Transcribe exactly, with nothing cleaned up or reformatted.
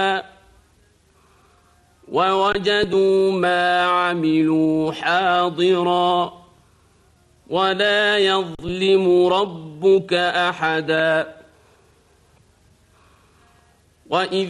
ووجدوا ما عملوا حاضرا ولا يظلم ربك أحدا وإذ